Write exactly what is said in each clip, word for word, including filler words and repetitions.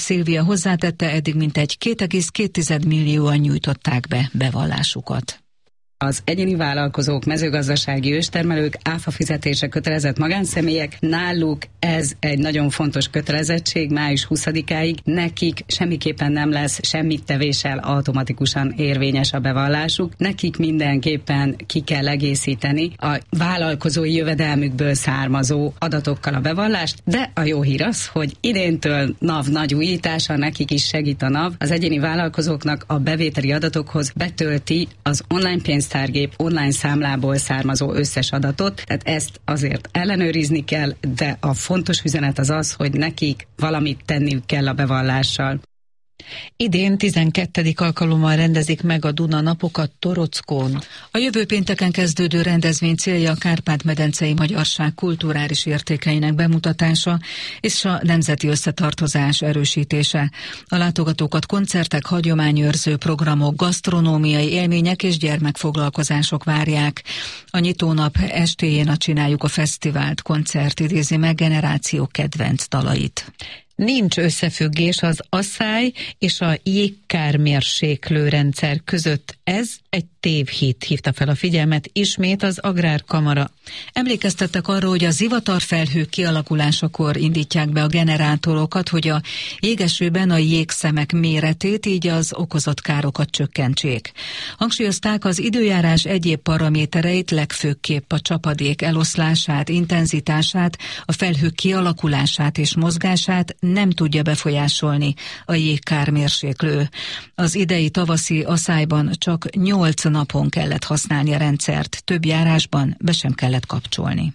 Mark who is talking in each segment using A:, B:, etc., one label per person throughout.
A: Szilvia hozzátette, eddig mintegy két egész két millióan nyújtották be bevallásukat.
B: Az egyéni vállalkozók, mezőgazdasági őstermelők, áfa fizetése kötelezett magánszemélyek, náluk ez egy nagyon fontos kötelezettség május huszadikáig, nekik semmiképpen nem lesz semmit tevéssel automatikusan érvényes a bevallásuk, nekik mindenképpen ki kell egészíteni a vállalkozói jövedelmükből származó adatokkal a bevallást, de a jó hír az, hogy idéntől NAV nagy újítása, nekik is segít a NAV, az egyéni vállalkozóknak a bevételi adatokhoz betölti az online pénz tárgép online számlából származó összes adatot, tehát ezt azért ellenőrizni kell, de a fontos üzenet az az, hogy nekik valamit tenniük kell a bevallással.
A: Idén tizenkettedik alkalommal rendezik meg a Duna napokat Torockón. A jövő pénteken kezdődő rendezvény célja a kárpát-medencei magyarság kulturális értékeinek bemutatása és a nemzeti összetartozás erősítése. A látogatókat koncertek, hagyományőrző programok, gasztronómiai élmények és gyermekfoglalkozások várják. A nyitónap estéjén a Csináljuk a Fesztivált koncert idézi meg generációk kedvenc dalait. Nincs összefüggés az asszály és a jégkármérséklő rendszer között. Ez egy tévhit, hívta fel a figyelmet ismét az Agrárkamara. Emlékeztettek arra, hogy a zivatarfelhők kialakulásakor indítják be a generátorokat, hogy a jégesőben a jégszemek méretét, így az okozott károkat csökkentsék. Hangsúlyozták, az időjárás egyéb paramétereit, legfőképp a csapadék eloszlását, intenzitását, a felhők kialakulását és mozgását nem tudja befolyásolni a jégkármérséklő. Az idei tavaszi asszályban csak nyolc napon kellett használni a rendszert, több járásban be sem kellett kapcsolni.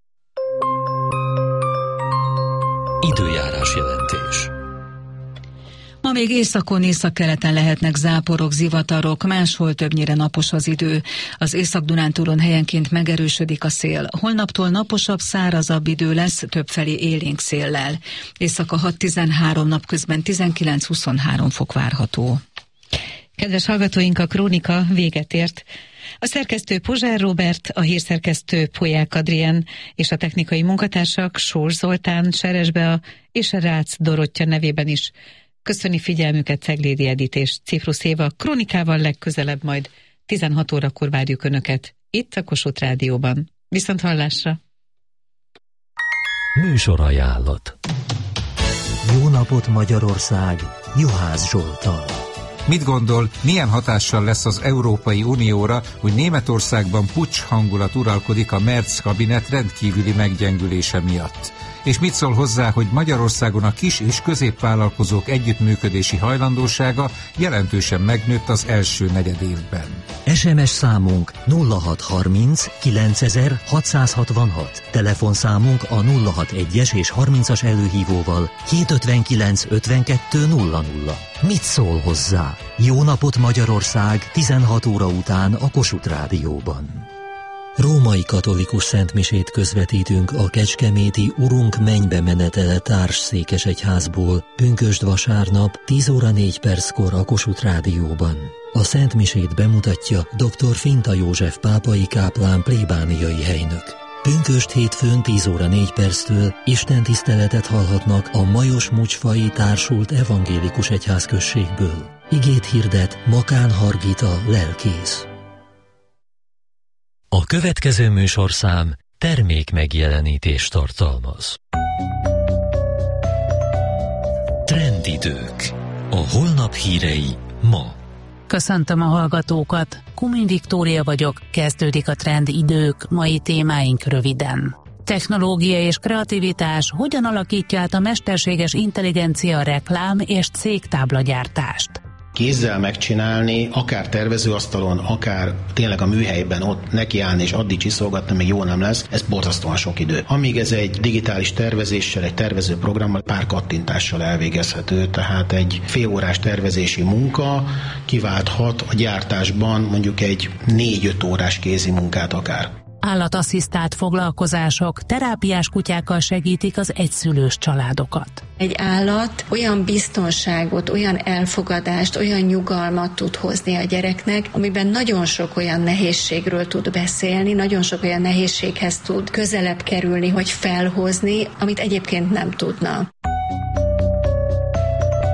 C: Időjárás jelentés.
A: Ma még északon, északkeleten lehetnek záporok, zivatarok, máshol többnyire napos az idő. Az Észak-Dunántúlon helyenként megerősödik a szél. Holnaptól naposabb, szárazabb idő lesz, többfelé élénk széllel. Éjszaka hat-tizenhárom, napközben tizenkilenc-huszonhárom fok várható. Kedves hallgatóink, a krónika véget ért. A szerkesztő Pozsár Róbert, a hírszerkesztő Polyák Adrien és a technikai munkatársak Sós Zoltán, Seres Bea és a Rácz Dorottya nevében is köszöni figyelmüket Ceglédi Edit és Cifrusz Éva. Krónikával legközelebb majd tizenhat órakor várjuk Önöket itt a Kossuth Rádióban. Viszont hallásra!
C: Műsorajánlat.
D: Jó napot Magyarország! Juhász Zsolttal.
E: Mit gondol, milyen hatással lesz az Európai Unióra, hogy Németországban puccs hangulat uralkodik a Merz kabinet rendkívüli meggyengülése miatt? És mit szól hozzá, hogy Magyarországon a kis és középvállalkozók együttműködési hajlandósága jelentősen megnőtt az első negyedévben?
D: es em es számunk nulla hat harminc kilencezer hatszázhatvanhat, telefonszámunk a nulla hat egyes és harmincas előhívóval hétszázötvenkilenc ötvenkettő nulla nulla. Mit szól hozzá? Jó napot Magyarország, tizenhat óra után a Kossuth Rádióban. Római katolikus szentmisét közvetítünk a kecskeméti Urunk mennybe menetele társszékesegyházból pünkösd vasárnap tíz óra négy perckor a Kossuth Rádióban. A szentmisét bemutatja dr. Finta József pápai káplán plébániai helynök. Pünkösd hétfőn tíz óra négy perctől istentiszteletet hallhatnak a Majos Mucsfai Társult Evangélikus Egyházközségből. Igét hirdet Makán Hargita lelkész.
C: A következő műsorszám termék megjelenítést tartalmaz. Trendidők. A holnap hírei ma.
F: Köszöntöm a hallgatókat. Kumin Viktória vagyok, kezdődik a Trendidők, mai témáink röviden. Technológia és kreativitás hogyan alakítja át a mesterséges intelligencia reklám és cégtáblagyártást?
G: Kézzel megcsinálni, akár tervezőasztalon, akár tényleg a műhelyben ott nekiállni és addig csiszolgatni, még jó nem lesz, ez borzasztóan sok idő. Amíg ez egy digitális tervezéssel, egy tervezőprogrammal, pár kattintással elvégezhető, tehát egy félórás tervezési munka kiválthat a gyártásban mondjuk egy négy-öt órás kézi munkát akár.
F: Állatasszisztált foglalkozások terápiás kutyákkal segítik az egyszülős családokat.
H: Egy állat olyan biztonságot, olyan elfogadást, olyan nyugalmat tud hozni a gyereknek, amiben nagyon sok olyan nehézségről tud beszélni, nagyon sok olyan nehézséghez tud közelebb kerülni, hogy felhozni, amit egyébként nem tudna.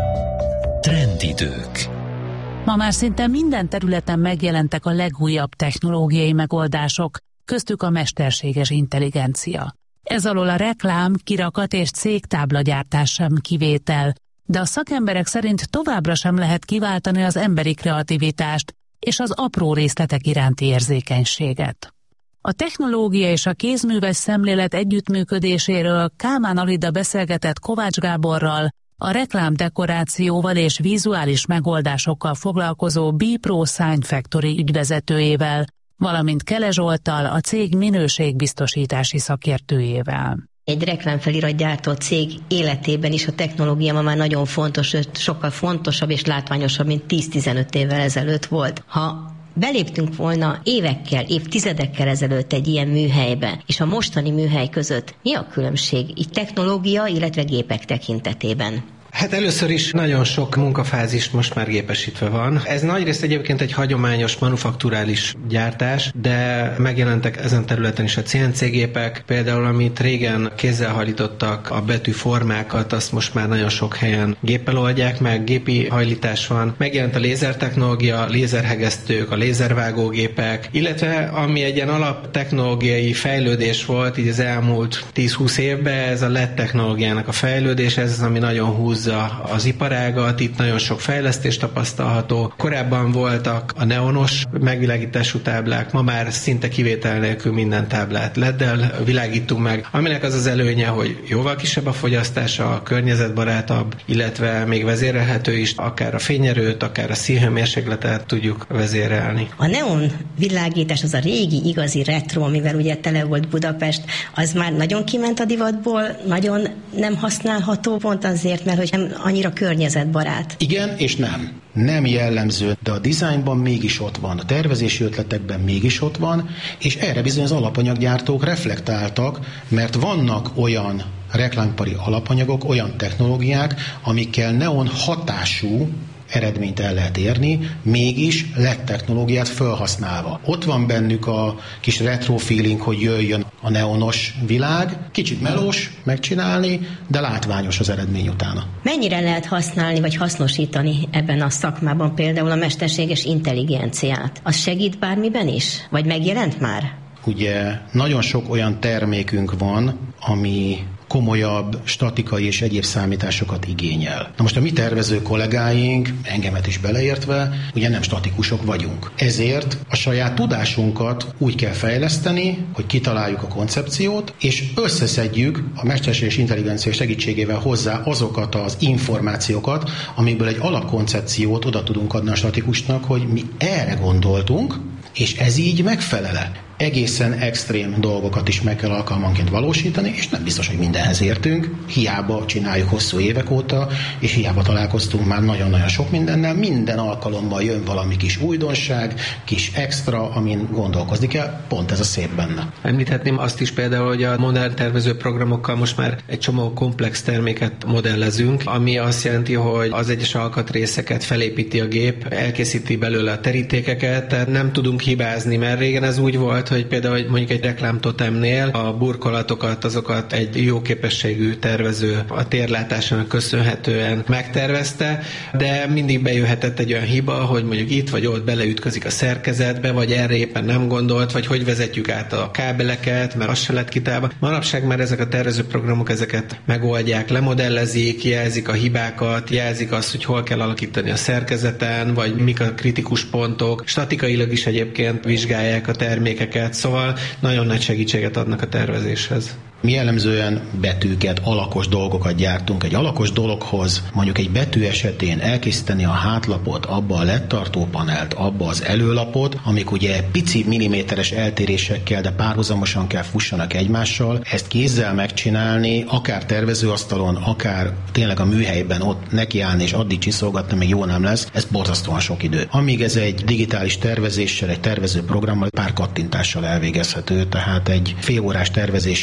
C: idők.
F: Ma már szinte minden területen megjelentek a legújabb technológiai megoldások, köztük a mesterséges intelligencia. Ez alól a reklám, kirakat és cégtáblagyártás sem kivétel, de a szakemberek szerint továbbra sem lehet kiváltani az emberi kreativitást és az apró részletek iránti érzékenységet. A technológia és a kézműves szemlélet együttműködéséről Kálmán Alida beszélgetett Kovács Gáborral, a reklámdekorációval és vizuális megoldásokkal foglalkozó B-Pro Sign Factory ügyvezetőjével, valamint Kele Zsolttal, a cég minőségbiztosítási szakértőjével.
I: Egy reklámfeliratgyártó cég életében is a technológia ma már nagyon fontos, sokkal fontosabb és látványosabb, mint tíz-tizenöt évvel ezelőtt volt. Ha beléptünk volna évekkel, évtizedekkel ezelőtt egy ilyen műhelybe, és a mostani műhely között mi a különbség így technológia, illetve gépek tekintetében?
J: Hát először is nagyon sok munkafázis most már gépesítve van. Ez nagyrészt egyébként egy hagyományos manufakturális gyártás, de megjelentek ezen területen is a cé en cé gépek, például amit régen kézzel hajlítottak, a betűformákat, azt most már nagyon sok helyen géppel oldják meg, gépi hajlítás van. Megjelent a lézertechnológia, lézerhegesztők, a lézervágógépek, illetve ami egy ilyen alaptechnológiai fejlődés volt így az elmúlt tíz-húsz évben, ez a el é dé technológiának a fejlődés, ez az, ami nagyon húz az iparágat, itt nagyon sok fejlesztés tapasztalható. Korábban voltak a neonos megvilágítású táblák, ma már szinte kivétel nélkül minden táblát el é dé-del világítunk meg, aminek az az előnye, hogy jóval kisebb a fogyasztása, környezetbarátabb, illetve még vezérelhető is, akár a fényerőt, akár a színhőmérsékletet tudjuk vezérelni.
I: A neon világítás, az a régi, igazi retro, amivel ugye tele volt Budapest, az már nagyon kiment a divatból, nagyon nem használható pont azért, mert hogy nem annyira környezetbarát.
G: Igen és nem. Nem jellemző, de a dizájnban mégis ott van, a tervezési ötletekben mégis ott van, és erre bizony az alapanyaggyártók reflektáltak, mert vannak olyan reklámpari alapanyagok, olyan technológiák, amikkel neon hatású eredményt el lehet érni, mégis el é dé technológiát felhasználva. Ott van bennük a kis retro feeling, hogy jöjjön a neonos világ, kicsit melós megcsinálni, de látványos az eredmény utána.
I: Mennyire lehet használni vagy hasznosítani ebben a szakmában például a mesterséges intelligenciát? Az segít bármiben is? Vagy megjelent már?
G: Ugye nagyon sok olyan termékünk van, ami komolyabb statikai és egyéb számításokat igényel. Na most a mi tervező kollégáink, engemet is beleértve, ugye nem statikusok vagyunk. Ezért a saját tudásunkat úgy kell fejleszteni, hogy kitaláljuk a koncepciót, és összeszedjük a mesterséges intelligencia segítségével hozzá azokat az információkat, amikből egy alapkoncepciót oda tudunk adni a statikusnak, hogy mi erre gondoltunk, és ez így megfelele. Egészen extrém dolgokat is meg kell alkalmanként valósítani, és nem biztos, hogy mindenhez értünk. Hiába csináljuk hosszú évek óta, és hiába találkoztunk már nagyon-nagyon sok mindennel. Minden alkalommal jön valami kis újdonság, kis extra, amin gondolkozni kell. Pont ez a szép benne.
J: Említhetném azt is például, hogy a modern tervező programokkal most már egy csomó komplex terméket modellezünk, ami azt jelenti, hogy az egyes alkatrészeket felépíti a gép, elkészíti belőle a terítékeket, tehát nem tudunk hibázni, mert régen ez úgy volt, hogy például hogy mondjuk egy reklámtotemnél a burkolatokat, azokat egy jó képességű tervező a térlátásának köszönhetően megtervezte, de mindig bejöhetett egy olyan hiba, hogy mondjuk itt vagy ott beleütközik a szerkezetbe, vagy erre éppen nem gondolt, vagy hogy vezetjük át a kábeleket, mert az se lett kitálva. Manapság már ezek a tervezőprogramok ezeket megoldják, lemodellezik, jelzik a hibákat, jelzik azt, hogy hol kell alakítani a szerkezeten, vagy mik a kritikus pontok. Statikailag is egyébként vizsgálják a termékeket, szóval nagyon nagy segítséget adnak a tervezéshez.
G: Mi jellemzően betűket, alakos dolgokat gyártunk. Egy alakos dologhoz, mondjuk egy betű esetén elkészíteni a hátlapot, abba a lettartó panelt, abba az előlapot, amik ugye pici milliméteres eltérésekkel, de párhuzamosan kell fussanak egymással, ezt kézzel megcsinálni, akár tervezőasztalon, akár tényleg a műhelyben ott nekiállni és addig csiszolgatni, még jó nem lesz, ez borzasztóan sok idő. Amíg ez egy digitális tervezéssel, egy tervező programmal, pár kattintással elvégezhető, tehát egy félórás tervezési munka,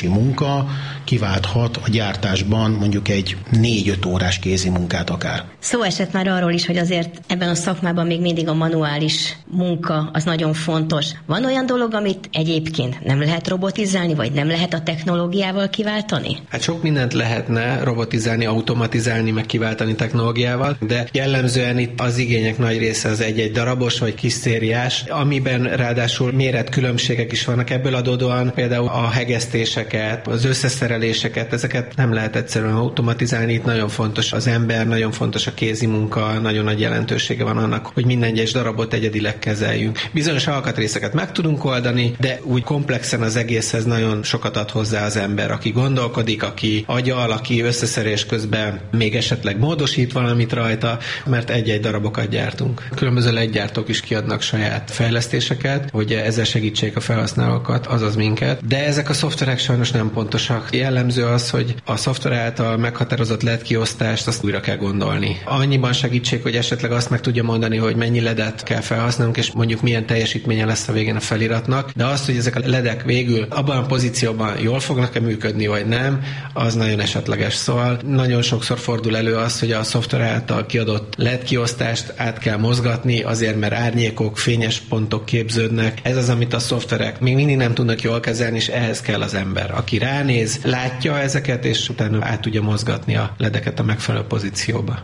G: munka kiválthat a gyártásban mondjuk egy négy-öt órás kézi munkát akár.
I: Szó esett már arról is, hogy azért ebben a szakmában még mindig a manuális munka az nagyon fontos. Van olyan dolog, amit egyébként nem lehet robotizálni, vagy nem lehet a technológiával kiváltani?
J: Hát sok mindent lehetne robotizálni, automatizálni, meg kiváltani technológiával, de jellemzően itt az igények nagy része az egy-egy darabos vagy kis szériás, amiben ráadásul méretkülönbségek is vannak. Ebből adódóan például a hegesztéseket, az összeszereléseket, ezeket nem lehet egyszerűen automatizálni. Itt nagyon fontos az ember, nagyon fontos a kézi munka, nagyon nagy jelentősége van annak, hogy minden egyes darabot egyedileg kezeljünk. Bizonyos alkatrészeket meg tudunk oldani, de úgy komplexen az egészhez nagyon sokat ad hozzá az ember, aki gondolkodik, aki agyal, aki összeszerelés közben még esetleg módosít valamit rajta, mert egy-egy darabokat gyártunk. Különböző ledgyártók is kiadnak saját fejlesztéseket, hogy ezzel segítsék a felhasználókat, azaz minket, de ezek a szoftverek sajnos nem pontosak. Jellemző az, hogy a szoftver által meghatározott led kiosztást azt újra kell gondolni. Annyiban segítség, hogy esetleg azt meg tudja mondani, hogy mennyi ledet kell felhasználnunk, és mondjuk milyen teljesítménye lesz a végén a feliratnak, de azt, hogy ezek a ledek végül abban a pozícióban jól fognak-e működni, vagy nem, az nagyon esetleges. Szóval nagyon sokszor fordul elő az, hogy a szoftver által kiadott led kiosztást át kell mozgatni, azért mert árnyékok, fényes pontok képződnek. Ez az, amit a szoftverek még mindig nem tudnak jól kezelni, és ehhez kell az ember, aki ránéz, látja ezeket, és utána át tudja mozgatni a ledeket a megfelelő pozícióba.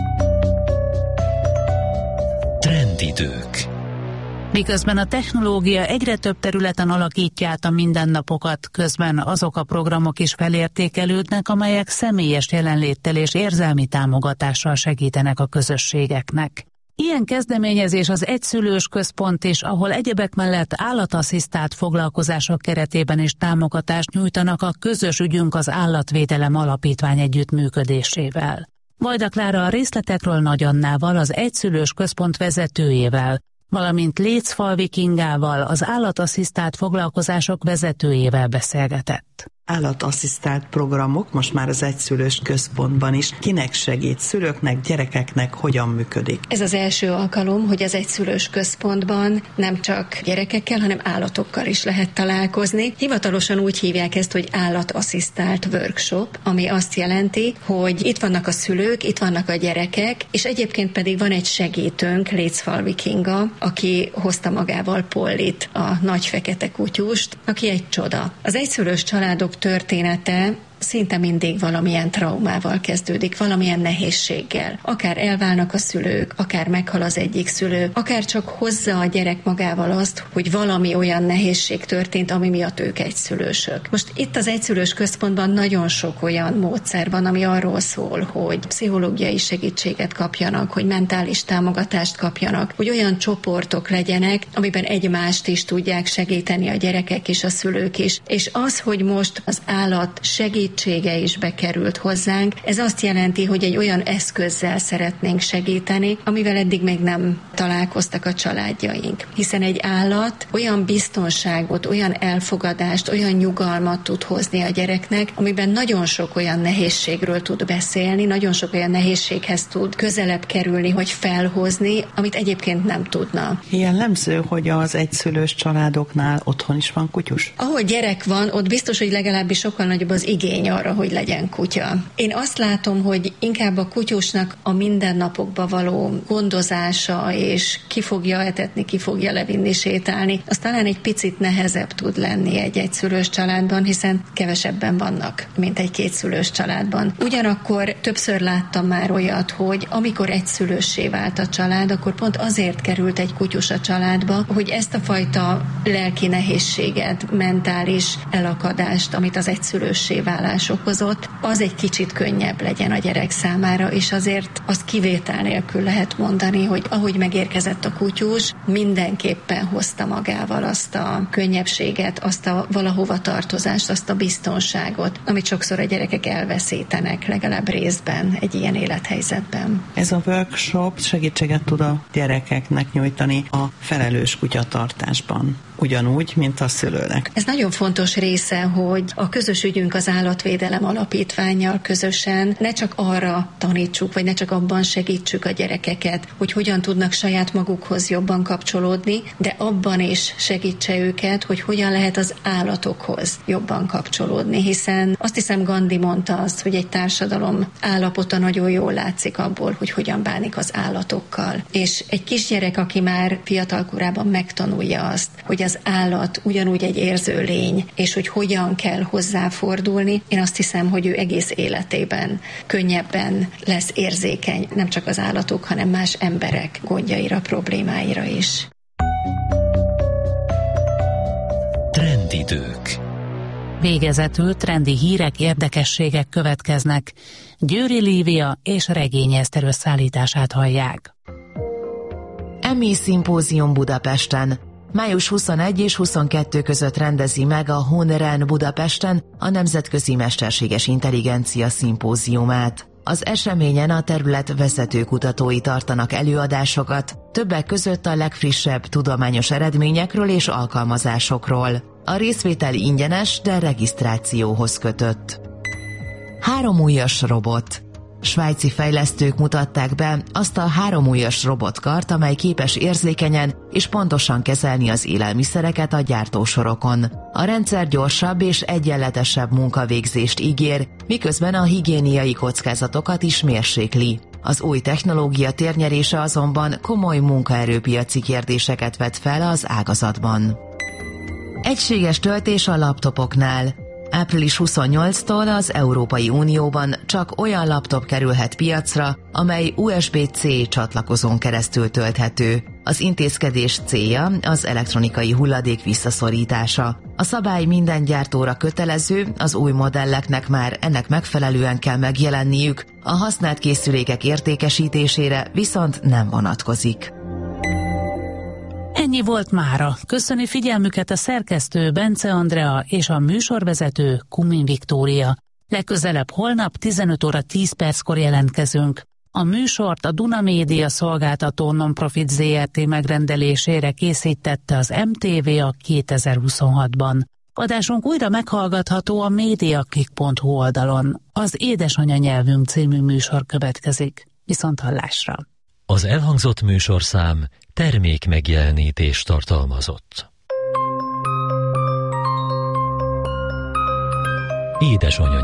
C: Trendidők.
F: Miközben a technológia egyre több területen alakítja át a mindennapokat, közben azok a programok is felértékelődnek, amelyek személyes jelenléttel és érzelmi támogatással segítenek a közösségeknek. Ilyen kezdeményezés az egyszülős központ is, ahol egyebek mellett állatasszisztált foglalkozások keretében is támogatást nyújtanak a Közös ügyünk az Állatvédelem Alapítvány együttműködésével. Vajda Klára a részletekről Nagy Annával, az egyszülős központ vezetőjével, valamint Lécfalvi Kingával, az állatasszisztált foglalkozások vezetőjével beszélgetett.
K: Állatasszisztált programok most már az egyszülős központban is. Kinek segít? Szülőknek, gyerekeknek hogyan működik?
H: Ez az első alkalom, hogy az egyszülős központban nem csak gyerekekkel, hanem állatokkal is lehet találkozni. Hivatalosan úgy hívják ezt, hogy állatasszisztált workshop, ami azt jelenti, hogy itt vannak a szülők, itt vannak a gyerekek, és egyébként pedig van egy segítőnk, Lécfalvi Kinga, aki hozta magával Pollit, a nagy fekete kutyust, aki egy csoda. Az egyszülős családok története szinte mindig valamilyen traumával kezdődik, valamilyen nehézséggel. Akár elválnak a szülők, akár meghal az egyik szülő, akár csak hozza a gyerek magával azt, hogy valami olyan nehézség történt, ami miatt ők egyszülősök. Most itt az egyszülős központban nagyon sok olyan módszer van, ami arról szól, hogy pszichológiai segítséget kapjanak, hogy mentális támogatást kapjanak, hogy olyan csoportok legyenek, amiben egymást is tudják segíteni a gyerekek és a szülők is. És az, hogy most az állat segít segítsége is bekerült hozzánk. Ez azt jelenti, hogy egy olyan eszközzel szeretnénk segíteni, amivel eddig még nem találkoztak a családjaink. Hiszen egy állat olyan biztonságot, olyan elfogadást, olyan nyugalmat tud hozni a gyereknek, amiben nagyon sok olyan nehézségről tud beszélni, nagyon sok olyan nehézséghez tud közelebb kerülni, hogy felhozni, amit egyébként nem tudna.
K: Jellemző, hogy az egyszülős családoknál otthon is van kutyus?
H: Ahol gyerek van, ott biztos, hogy legalábbis sokkal nagyobb az igény arra, hogy legyen kutya. Én azt látom, hogy inkább a kutyusnak a mindennapokba való gondozása, és ki fogja etetni, ki fogja levinni, sétálni, az talán egy picit nehezebb tud lenni egy egyszülős családban, hiszen kevesebben vannak, mint egy kétszülős családban. Ugyanakkor többször láttam már olyat, hogy amikor egyszülőssé vált a család, akkor pont azért került egy kutyus a családba, hogy ezt a fajta lelki nehézséget, mentális elakadást, amit az egyszülőssé válás okozott, az egy kicsit könnyebb legyen a gyerek számára, és azért azt kivétel nélkül lehet mondani, hogy ahogy megérkezett a kutyus, mindenképpen hozta magával azt a könnyebbséget, azt a valahova tartozást, azt a biztonságot, amit sokszor a gyerekek elveszítenek, legalább részben egy ilyen élethelyzetben.
K: Ez a workshop segítséget tud a gyerekeknek nyújtani a felelős kutyatartásban. ugyanúgy, mint a szülőnek.
H: Ez nagyon fontos része, hogy a közös ügyünk az Állatvédelem Alapítvánnyal közösen ne csak arra tanítsuk, vagy ne csak abban segítsük a gyerekeket, hogy hogyan tudnak saját magukhoz jobban kapcsolódni, de abban is segítse őket, hogy hogyan lehet az állatokhoz jobban kapcsolódni, hiszen azt hiszem Gandhi mondta azt, hogy egy társadalom állapota nagyon jól látszik abból, hogy hogyan bánik az állatokkal. És egy kisgyerek, aki már fiatal korában megtanulja azt, hogy az állat ugyanúgy egy érző lény, és hogy hogyan kell hozzáfordulni, én azt hiszem, hogy ő egész életében könnyebben lesz érzékeny, nem csak az állatok, hanem más emberek gondjaira, problémáira is.
C: Trendidők.
F: Végezetül trendi hírek, érdekességek következnek. Győri Lívia és Regényi Eszter összeállítását hallják.
L: Emmy szimpózium Budapesten. május huszonegy és huszonkettő között rendezi meg a Honren Budapesten a Nemzetközi Mesterséges Intelligencia szimpóziumát. Az eseményen a terület vezető kutatói tartanak előadásokat, többek között a legfrissebb tudományos eredményekről és alkalmazásokról. A részvétel ingyenes, de regisztrációhoz kötött. Háromujjas robot. Svájci fejlesztők mutatták be azt a háromujjas robotkart, amely képes érzékenyen és pontosan kezelni az élelmiszereket a gyártósorokon. A rendszer gyorsabb és egyenletesebb munkavégzést ígér, miközben a higiéniai kockázatokat is mérsékli. Az új technológia térnyerése azonban komoly munkaerőpiaci kérdéseket vet fel az ágazatban. Egységes töltés a laptopoknál. április huszonnyolcadiktól az Európai Unióban csak olyan laptop kerülhet piacra, amely u es bé cé csatlakozón keresztül tölthető. Az intézkedés célja az elektronikai hulladék visszaszorítása. A szabály minden gyártóra kötelező, az új modelleknek már ennek megfelelően kell megjelenniük, a használt készülékek értékesítésére viszont nem vonatkozik.
F: Ennyi volt mára. Köszöni figyelmüket a szerkesztő Bence Andrea és a műsorvezető Kumin Viktória. Legközelebb holnap tizenöt óra tíz perckor jelentkezünk. A műsort a Duna Média szolgáltató Nonprofit zé er té megrendelésére készítette az em té vé a kétezer-huszonhatban. Adásunk újra meghallgatható a mediaclick pont hu oldalon. Az Édesanya nyelvünk című műsor következik. Viszonthallásra!
C: Az elhangzott műsorszám termék megjelenítést tartalmazott. Édesanya